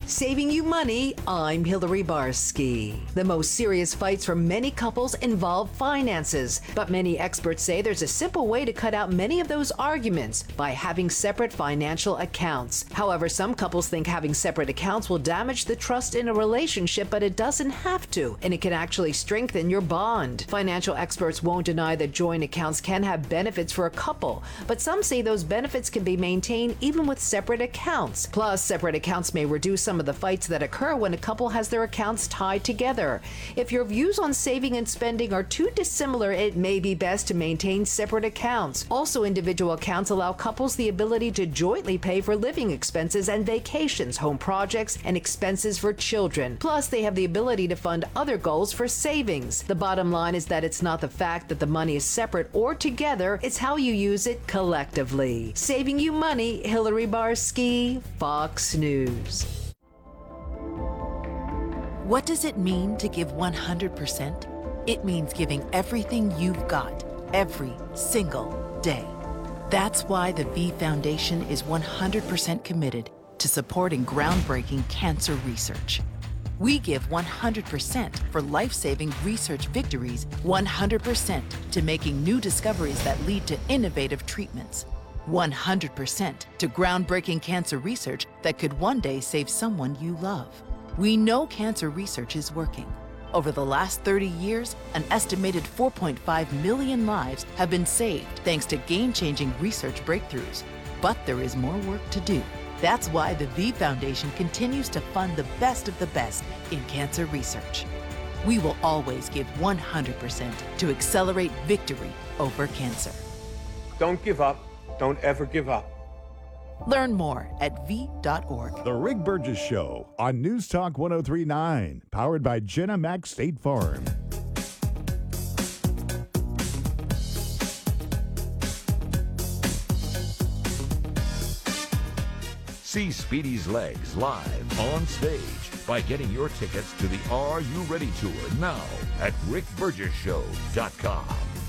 Saving you money, I'm Hillary Barsky. The most serious fights for many couples involve finances, but many experts say there's a simple way to cut out many of those arguments by having separate financial accounts. However, some couples think having separate accounts will damage the trust in a relationship, but it doesn't have to, and it can actually strengthen your bond. Financial experts won't deny that joint accounts can have benefits for a couple, but some say those benefits can be maintained even with separate accounts. Plus, separate accounts may reduce some of the fights that occur when a couple has their accounts tied together. If your views on saving and spending are too dissimilar, it may be best to maintain separate accounts. Also, individual accounts allow couples the ability to jointly pay for living expenses and vacations, home projects, and expenses for children. Plus, they have the ability to fund other goals for savings. The bottom line is that it's not the fact that the money is separate or together, it's how you use it collectively. Saving you money, Hillary Barsky, Fox News. What does it mean to give 100%? It means giving everything you've got, every single day. That's why the V Foundation is 100% committed to supporting groundbreaking cancer research. We give 100% for life-saving research victories, 100% to making new discoveries that lead to innovative treatments, 100% to groundbreaking cancer research that could one day save someone you love. We know cancer research is working. Over the last 30 years, an estimated 4.5 million lives have been saved thanks to game-changing research breakthroughs. But there is more work to do. That's why the V Foundation continues to fund the best of the best in cancer research. We will always give 100% to accelerate victory over cancer. Don't give up. Don't ever give up. Learn more at v.org. The Rick Burgess Show on News Talk 1039, powered by Jenna Max State Farm. See Speedy's Legs live on stage by getting your tickets to the Are You Ready Tour now at rickburgessshow.com.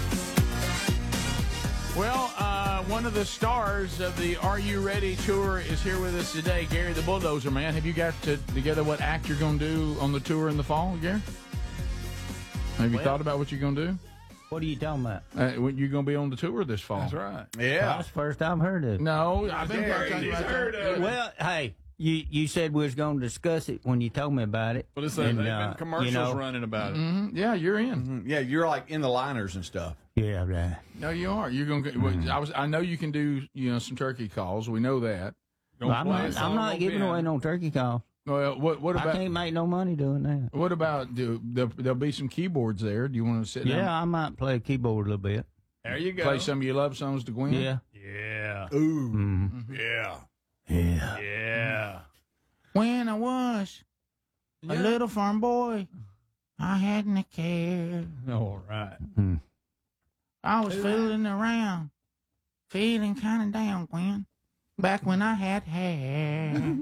Well, one of the stars of the Are You Ready tour is here with us today, Gary the Bulldozer Man. Have you got together what act you're going to do on the tour in the fall, Gary? Have you thought about what you're going to do? What are you talking about? You're going to be on the tour this fall. That's right. Yeah. That's the first I've heard of it. No, I've been talking about that. Well, hey, you said we was going to discuss it when you told me about it. Well, they've been commercials running about it. Mm-hmm. Yeah, you're in. Mm-hmm. Yeah, you're like in the liners and stuff. Yeah, right. No, you are. You're going to. I know you can do some turkey calls. We know that. Well, I'm not giving away no turkey call. Well, what about? I can't make no money doing that. What about? There'll be some keyboards there. Do you want to sit down? Yeah, I might play a keyboard a little bit. There you go. Play some of your love songs to Gwen. Yeah. Yeah. Ooh. Mm-hmm. Yeah. Yeah. Yeah. When I was a little farm boy, I hadn't a care. All right. I was fooling around, feeling kind of down, Gwen. Back when I had hair.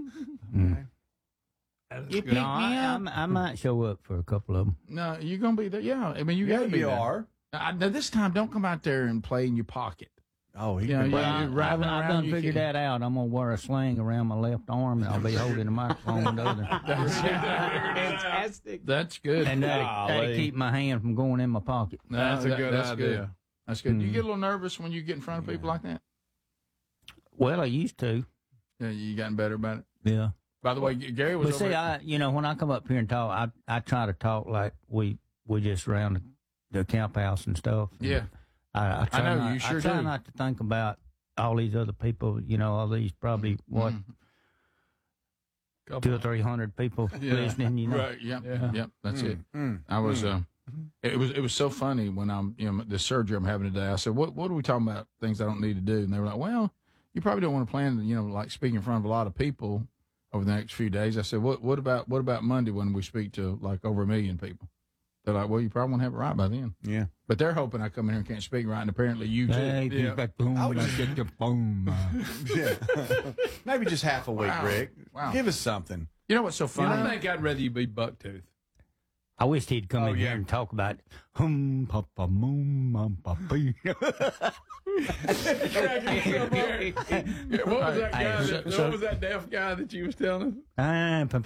You picked me up. I might show up for a couple of them. No, you're going to be there. Yeah, I mean, you got to be you there. are. Now, this time, don't come out there and play in your pocket. Oh, you're rattling around. I done figured that out. I'm going to wear a sling around my left arm, and I'll be holding the microphone with the other. Fantastic. That's good. And that'll keep my hand from going in my pocket. That's a good idea. Good. That's good. Do you get a little nervous when you get in front of people like that? Well, I used to. Yeah, you gotten better about it? Yeah. By the way, Gary was But see, when I come up here and talk, I try to talk like we just around the camp house and stuff. Yeah. I know, you sure I try do. not to think about all these other people, all these probably, 200 or 300 people listening, Right, yep, that's it. I was, it was so funny when the surgery I'm having today, I said, what are we talking about, things I don't need to do? And they were like, well, you probably don't want to plan, like speak in front of a lot of people over the next few days. I said, what about Monday when we speak to like over 1 million people? They're like, well, you probably won't have it right by then. Yeah. But they're hoping I come in here and can't speak right, and apparently you too. Hey, Yeah. get the phone. Yeah. Maybe just half a week, Wow. Rick. Wow. Give us something. You know what's so funny? I think I'd rather you be Bucktooth. I wish he'd come in here and talk about papa moom papa. What was that guy? What was that deaf guy that you was telling us?